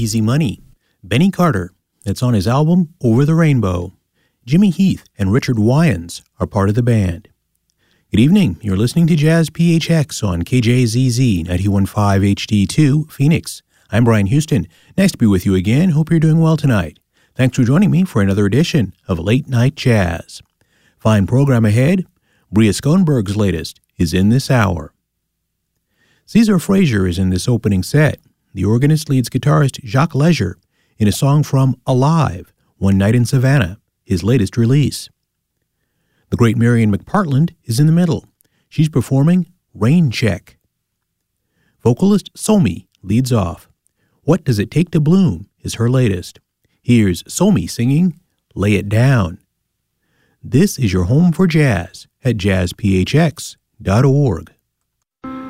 Easy Money. Benny Carter, that's on his album Over the Rainbow. Jimmy Heath and Richard Wyans are part of the band. Good evening. You're listening to Jazz PHX on KJZZ 91.5 HD2, Phoenix. I'm Brian Houston. Nice to be with you again. Hope you're doing well tonight. Thanks for joining me for another edition of Late Night Jazz. Fine program ahead. Bria Schoenberg's latest is in this hour. Caesar Frazier is in this opening set. The organist leads guitarist Jacques Leger in a song from Alive, One Night in Savannah, his latest release. The great Marian McPartland is in the middle. She's performing Rain Check. Vocalist Somi leads off. What Does It Take to Bloom is her latest. Here's Somi singing Lay It Down. This is your home for jazz at jazzphx.org.